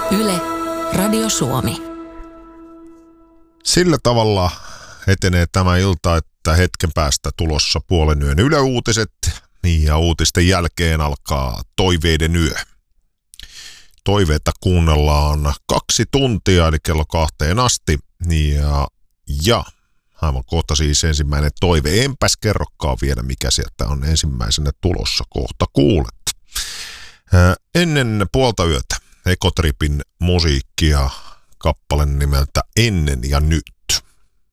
Yle, Radio Suomi. Sillä tavalla etenee tämä ilta, että hetken päästä tulossa puolen yön Yle Uutiset ja uutisten jälkeen alkaa Toiveiden yö. Toiveita kuunnellaan 2 tuntia, eli kello 2 asti. Ja aivan kohta siis ensimmäinen toive. Enpäs kerrokaan vielä, mikä sieltä on ensimmäisenä tulossa. Kohta kuulet. Ennen puolta yötä Ekotripin musiikkia, kappale nimeltä Ennen ja nyt.